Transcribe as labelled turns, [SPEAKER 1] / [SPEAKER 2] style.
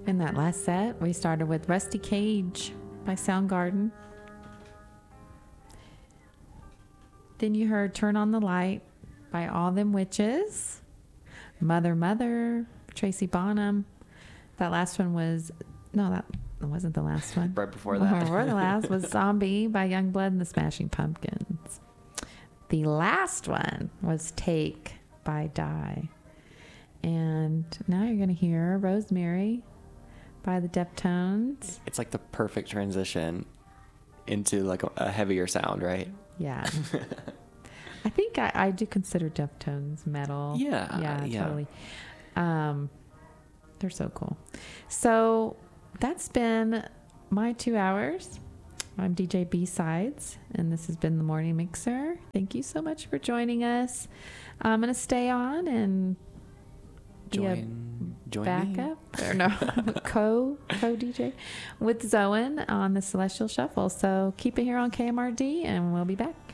[SPEAKER 1] In that last set, we started with Rusty Cage by Soundgarden. Then you heard Turn on the Light by All Them Witches. Mother, Mother, Tracy Bonham. That last one was, no, that wasn't the last one.
[SPEAKER 2] Right before that.
[SPEAKER 1] Before the last was Zombie by Youngblood and the Smashing Pumpkins. The last one was Take by Die. And now you're going to hear Rosemary by the Deftones.
[SPEAKER 2] It's like the perfect transition into like a heavier sound, right?
[SPEAKER 1] Yeah. I think I do consider Deftones metal.
[SPEAKER 2] Yeah.
[SPEAKER 1] Totally. They're so cool. So that's been my 2 hours. I'm DJ B-Sides, and this has been the Morning Mixer. Thank you so much for joining us. I'm going to stay on and
[SPEAKER 2] Join
[SPEAKER 1] backup or no co-DJ with Zoen on the Celestial Shuffle. So keep it here on KMRD, and we'll be back.